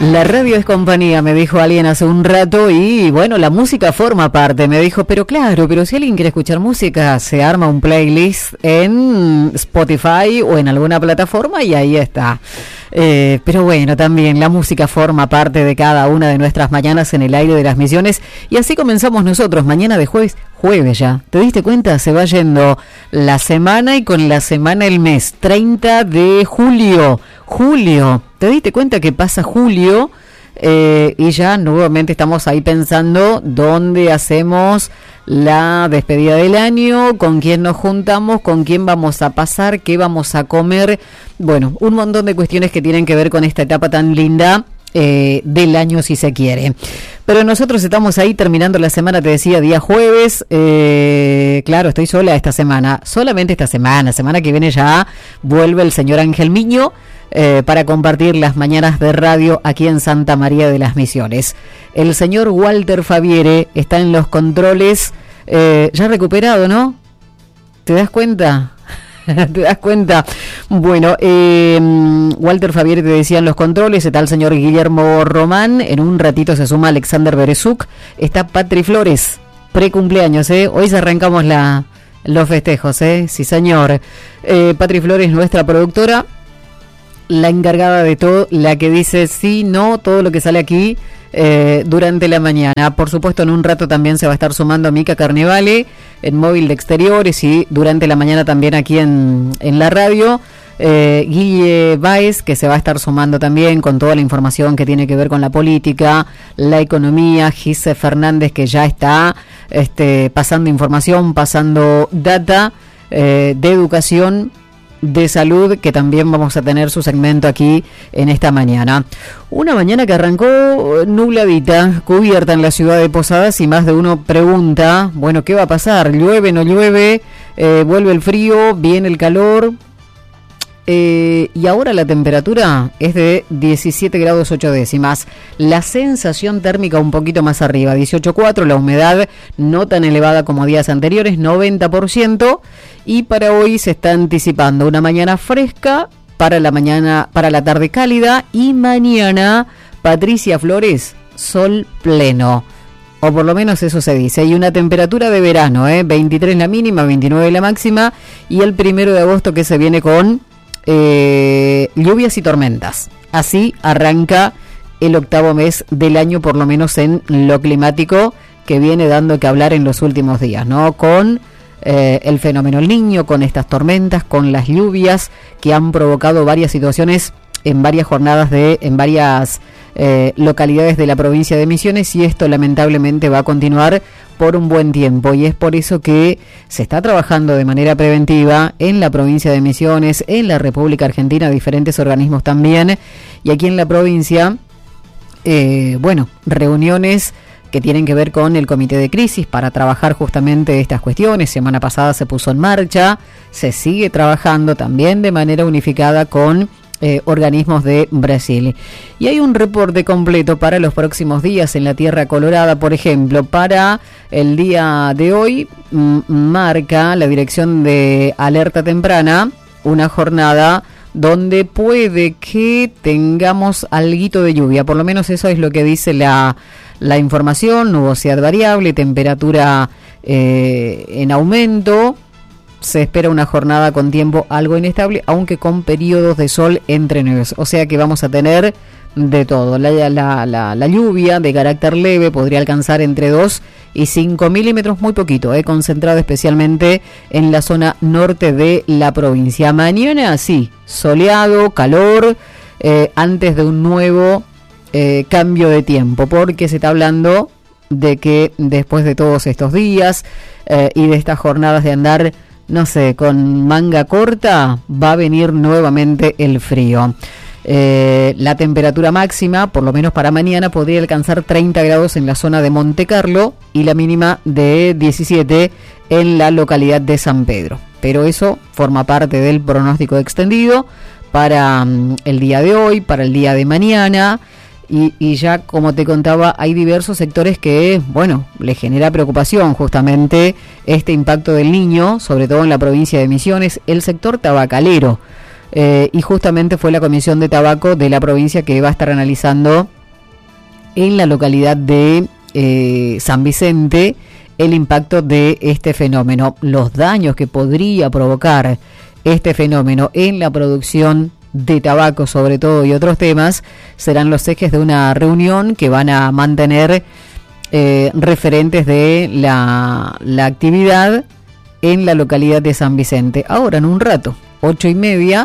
La radio es compañía, me dijo alguien hace un rato, y bueno, la música forma parte, me dijo, pero claro, pero si alguien quiere escuchar música, se arma un playlist en Spotify o en alguna plataforma y ahí está. Pero bueno, también la música forma parte de cada una de nuestras mañanas en el aire de las Misiones, y así comenzamos nosotros, mañana de jueves ya, ¿te diste cuenta? Se va yendo la semana y con la semana el mes, 30 de julio, ¿te diste cuenta que pasa julio? Y ya nuevamente estamos ahí pensando dónde hacemos la despedida del año, con quién nos juntamos, con quién vamos a pasar, qué vamos a comer. Bueno, un montón de cuestiones que tienen que ver con esta etapa tan linda del año, si se quiere. Pero nosotros estamos ahí terminando la semana, te decía, día jueves. Claro, estoy sola esta semana, solamente esta semana que viene ya vuelve el señor Ángel Miño para compartir las mañanas de radio aquí en Santa María de las Misiones. El señor Walter Faviere está en los controles, ya recuperado, ¿no? ¿Te das cuenta? ¿Te das cuenta? Bueno, Walter Faviere te decía en los controles, está el señor Guillermo Román, en un ratito se suma Alexander Berezuk, está Patri Flores, precumpleaños, hoy se arrancamos los festejos, sí señor. Patri Flores, nuestra productora, la encargada de todo, la que dice sí, no, todo lo que sale aquí durante la mañana. Por supuesto, en un rato también se va a estar sumando Mica Carnevale en Móvil de Exteriores, y durante la mañana también aquí en la radio. Guille Báez, que se va a estar sumando también con toda la información que tiene que ver con la política, la economía. Gise Fernández, que ya está pasando información, pasando data de educación, de salud, que también vamos a tener su segmento aquí en esta mañana. Una mañana que arrancó nubladita, cubierta en la ciudad de Posadas, y más de uno pregunta, bueno, ¿qué va a pasar? ¿Llueve, no llueve? ¿Vuelve el frío? ¿Viene el calor? Y ahora la temperatura es de 17 grados 8 décimas. La sensación térmica un poquito más arriba, 18,4. La humedad no tan elevada como días anteriores, 90%. Y para hoy se está anticipando una mañana fresca, para la tarde cálida, y mañana, Patricia Flores, sol pleno. O por lo menos eso se dice. Y una temperatura de verano, 23 la mínima, 29 la máxima. Y el 1 de agosto que se viene con lluvias y tormentas. Así arranca el octavo mes del año, por lo menos en lo climático, que viene dando que hablar en los últimos días, ¿no? Con el fenómeno El Niño, con estas tormentas, con las lluvias que han provocado varias situaciones en varias jornadas en varias localidades de la provincia de Misiones, y esto lamentablemente va a continuar por un buen tiempo, y es por eso que se está trabajando de manera preventiva en la provincia de Misiones, en la República Argentina, diferentes organismos también, y aquí en la provincia, reuniones que tienen que ver con el comité de crisis para trabajar justamente estas cuestiones. Semana pasada se puso en marcha, se sigue trabajando también de manera unificada con organismos de Brasil. Y hay un reporte completo para los próximos días en la Tierra Colorada. Por ejemplo, para el día de hoy, marca la Dirección de Alerta Temprana una jornada donde puede que tengamos alguito de lluvia, por lo menos eso es lo que dice la información. Nubosidad variable, temperatura en aumento. Se espera una jornada con tiempo algo inestable, aunque con periodos de sol entre nubes. O sea que vamos a tener de todo. La lluvia de carácter leve podría alcanzar entre 2 y 5 milímetros, muy poquito, concentrado especialmente en la zona norte de la provincia. Mañana sí, soleado, calor, antes de un nuevo cambio de tiempo, porque se está hablando de que después de todos estos días y de estas jornadas de andar, no sé, con manga corta, va a venir nuevamente el frío. La temperatura máxima, por lo menos para mañana, podría alcanzar 30 grados en la zona de Monte Carlo y la mínima de 17 en la localidad de San Pedro. Pero eso forma parte del pronóstico extendido para el día de hoy, para el día de mañana. Y ya, como te contaba, hay diversos sectores que, le genera preocupación justamente este impacto del Niño, sobre todo en la provincia de Misiones. El sector tabacalero, y justamente fue la Comisión de Tabaco de la provincia que va a estar analizando en la localidad de San Vicente el impacto de este fenómeno, los daños que podría provocar este fenómeno en la producción de tabaco sobre todo y otros temas serán los ejes de una reunión que van a mantener referentes de la actividad en la localidad de San Vicente. Ahora en un rato, 8:30,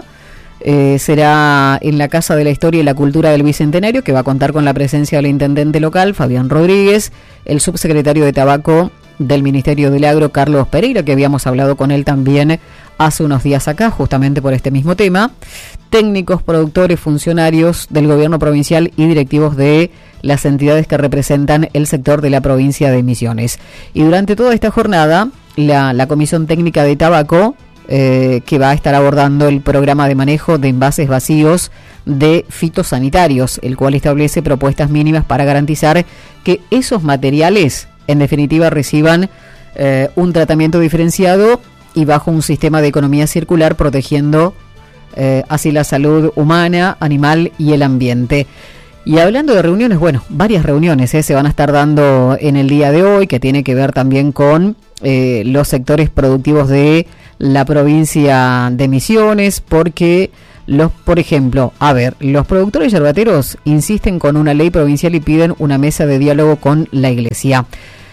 será en la Casa de la Historia y la Cultura del Bicentenario, que va a contar con la presencia del intendente local, Fabián Rodríguez, el subsecretario de Tabaco del Ministerio del Agro, Carlos Pereira, que habíamos hablado con él también hace unos días acá, justamente por este mismo tema, técnicos, productores, funcionarios del gobierno provincial y directivos de las entidades que representan el sector de la provincia de Misiones. Y durante toda esta jornada, la Comisión Técnica de Tabaco, que va a estar abordando el programa de manejo de envases vacíos de fitosanitarios, el cual establece propuestas mínimas para garantizar que esos materiales, en definitiva, reciban un tratamiento diferenciado y bajo un sistema de economía circular, protegiendo así la salud humana, animal y el ambiente. Y hablando de reuniones, bueno, varias reuniones se van a estar dando en el día de hoy, que tiene que ver también con los sectores productivos de la provincia de Misiones, porque por ejemplo, los productores yerbateros insisten con una ley provincial y piden una mesa de diálogo con la iglesia.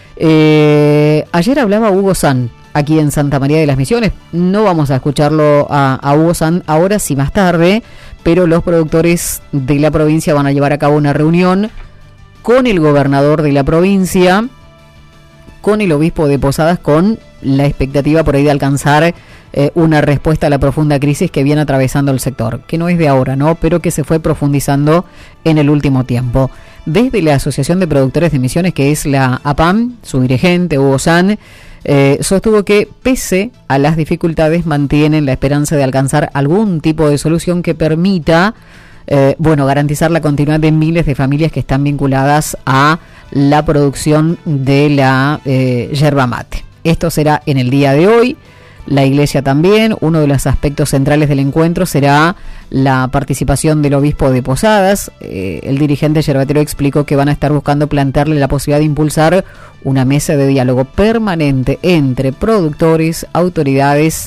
Ayer hablaba Hugo San aquí en Santa María de las Misiones. No vamos a escucharlo a Hugo San ahora, sí más tarde, pero los productores de la provincia van a llevar a cabo una reunión con el gobernador de la provincia, con el obispo de Posadas, con la expectativa por ahí de alcanzar una respuesta a la profunda crisis que viene atravesando el sector, que no es de ahora, ¿no?, pero que se fue profundizando en el último tiempo. Desde la Asociación de Productores de Misiones, que es la APAM, su dirigente, Hugo San, sostuvo que, pese a las dificultades, mantienen la esperanza de alcanzar algún tipo de solución que permita garantizar la continuidad de miles de familias que están vinculadas a la producción de la yerba mate. Esto será en el día de hoy. La iglesia también. Uno de los aspectos centrales del encuentro será la participación del obispo de Posadas. El dirigente yerbatero explicó que van a estar buscando plantearle la posibilidad de impulsar una mesa de diálogo permanente entre productores, autoridades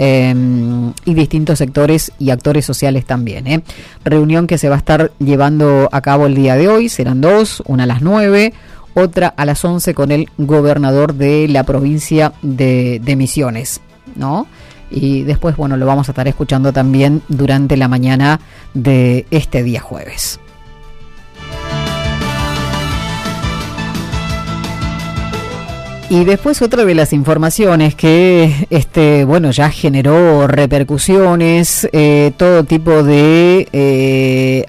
y distintos sectores y actores sociales también. Reunión que se va a estar llevando a cabo el día de hoy. Serán dos, una a las 9, otra a las 11 con el gobernador de la provincia de Misiones, ¿no? Y después, bueno, lo vamos a estar escuchando también durante la mañana de este día jueves. Y después otra de las informaciones que ya generó repercusiones, todo tipo de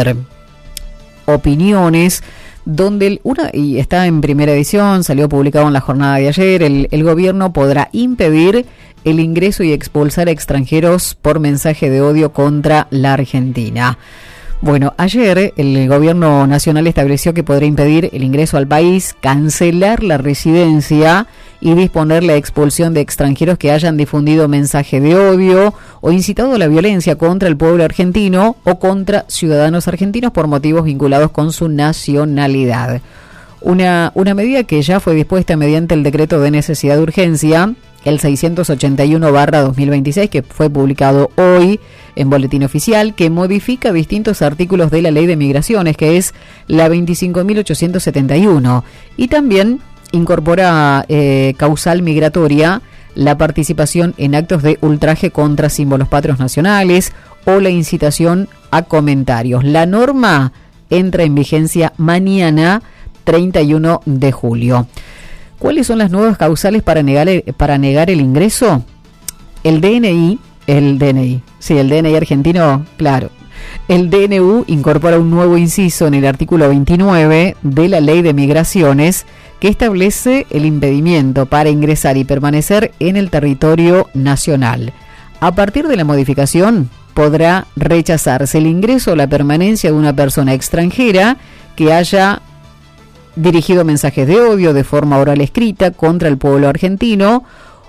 opiniones, donde y está en primera edición, salió publicado en la jornada de ayer, el gobierno podrá impedir el ingreso y expulsar a extranjeros por mensaje de odio contra la Argentina. Bueno, ayer el gobierno nacional estableció que podrá impedir el ingreso al país, cancelar la residencia y disponer la expulsión de extranjeros que hayan difundido mensaje de odio o incitado a la violencia contra el pueblo argentino o contra ciudadanos argentinos por motivos vinculados con su nacionalidad. Una medida que ya fue dispuesta mediante el decreto de necesidad de urgencia, el 681/2026, que fue publicado hoy en Boletín Oficial, que modifica distintos artículos de la Ley de Migraciones, que es la 25.871, y también incorpora causal migratoria la participación en actos de ultraje contra símbolos patrios nacionales o la incitación a comentarios. La norma entra en vigencia mañana, 31 de julio. ¿Cuáles son las nuevas causales para negar el ingreso? El DNI argentino, claro. El DNU incorpora un nuevo inciso en el artículo 29 de la Ley de Migraciones que establece el impedimento para ingresar y permanecer en el territorio nacional. A partir de la modificación, podrá rechazarse el ingreso o la permanencia de una persona extranjera que haya dirigido mensajes de odio de forma oral escrita contra el pueblo argentino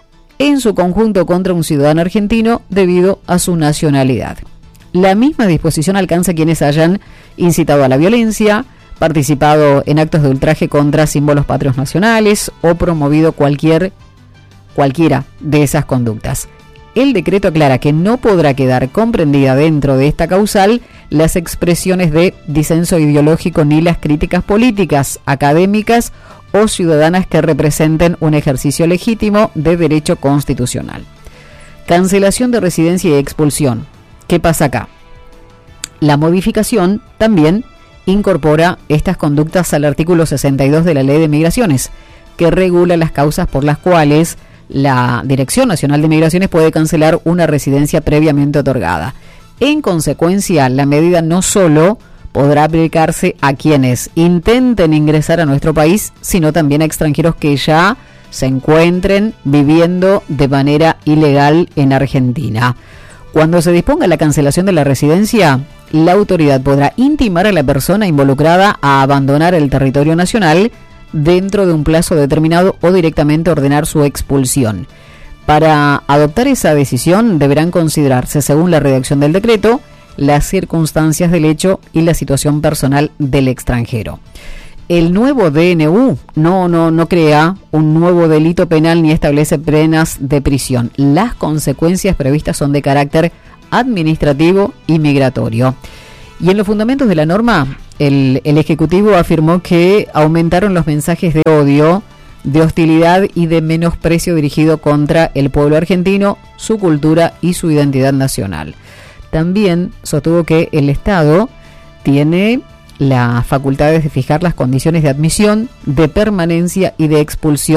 en su conjunto contra un ciudadano argentino debido a su nacionalidad. La misma disposición alcanza a quienes hayan incitado a la violencia, participado en actos de ultraje contra símbolos patrios nacionales o promovido cualquiera de esas conductas. El decreto aclara que no podrá quedar comprendida dentro de esta causal las expresiones de disenso ideológico ni las críticas políticas, académicas o ciudadanas que representen un ejercicio legítimo de derecho constitucional. Cancelación de residencia y expulsión. ¿Qué pasa acá? La modificación también incorpora estas conductas al artículo 62 de la Ley de Migraciones, que regula las causas por las cuales la Dirección Nacional de Migraciones puede cancelar una residencia previamente otorgada. En consecuencia, la medida no solo podrá aplicarse a quienes intenten ingresar a nuestro país, sino también a extranjeros que ya se encuentren viviendo de manera ilegal en Argentina. Cuando se disponga la cancelación de la residencia, la autoridad podrá intimar a la persona involucrada a abandonar el territorio nacional dentro de un plazo determinado o directamente ordenar su expulsión. Para adoptar esa decisión deberán considerarse, según la redacción del decreto, las circunstancias del hecho y la situación personal del extranjero. El nuevo DNU no crea un nuevo delito penal ni establece penas de prisión. Las consecuencias previstas son de carácter administrativo y migratorio. Y en los fundamentos de la norma, el Ejecutivo afirmó que aumentaron los mensajes de odio, de hostilidad y de menosprecio dirigido contra el pueblo argentino, su cultura y su identidad nacional. También sostuvo que el Estado tiene las facultades de fijar las condiciones de admisión, de permanencia y de expulsión